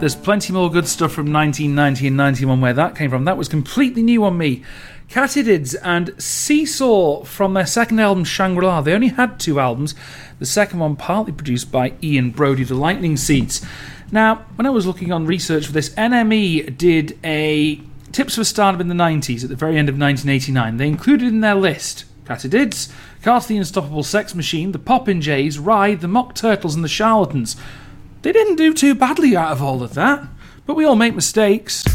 There's plenty more good stuff from 1990 and 91 where that came from. That was completely new on me. Katydids and Seesaw from their second album, Shangri-La. They only had 2 albums. The second one partly produced by Ian Brody, The Lightning Seeds. Now, when I was looking on research for this, NME did a Tips for Stardom in the 90s at the very end of 1989. They included in their list Katydids, Carter the Unstoppable Sex Machine, the Poppin' Jays, Ride, the Mock Turtles and the Charlatans. They didn't do too badly out of all of that, but we all make mistakes.